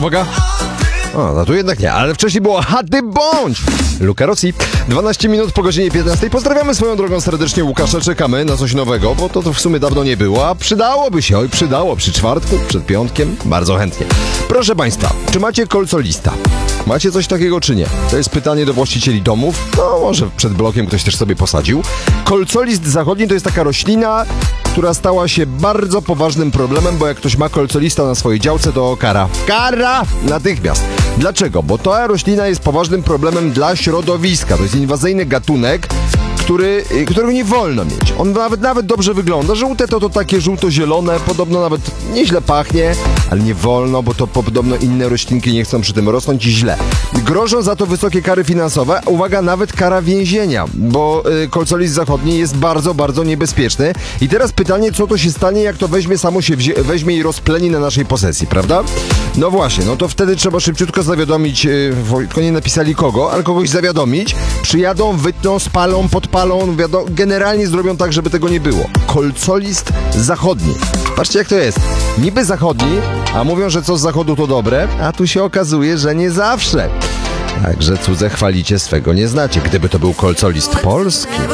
Uwaga! O, no tu jednak nie, ale wcześniej było Chaty Bądź! Luca Rossi. 12 minut po godzinie 15. Pozdrawiamy swoją drogą serdecznie Łukasza, czekamy na coś nowego, bo to w sumie dawno nie było, a przydałoby się, oj przydało, przy czwartku, przed piątkiem, bardzo chętnie. Proszę Państwa, czy macie kolcolista? Macie coś takiego czy nie? To jest pytanie do właścicieli domów, no może przed blokiem ktoś też sobie posadził. Kolcolist zachodni to jest taka roślina, która stała się bardzo poważnym problemem, bo jak ktoś ma kolcolista na swojej działce, to kara. Kara! Natychmiast. Dlaczego? Bo ta roślina jest poważnym problemem dla środowiska. To jest inwazyjny gatunek, którego nie wolno mieć. On nawet dobrze wygląda. Żółte to takie żółto-zielone, podobno nawet nieźle pachnie, ale nie wolno, bo to podobno inne roślinki nie chcą przy tym rosnąć i źle. Grożą za to wysokie kary finansowe, uwaga, nawet kara więzienia, bo kolcolist zachodni jest bardzo, bardzo niebezpieczny. I teraz pytanie, co to się stanie, jak to weźmie i rozpleni na naszej posesji, prawda? No właśnie, no to wtedy trzeba szybciutko zawiadomić, tylko nie napisali kogo, ale kogoś zawiadomić. Przyjadą, wytną, spalą, podpalą, generalnie zrobią tak, żeby tego nie było. Kolcolist zachodni. Patrzcie jak to jest. Niby zachodni, a mówią, że co z zachodu to dobre, a tu się okazuje, że nie zawsze. Także cudze chwalicie, swego nie znacie. Gdyby to był kolcolist polski.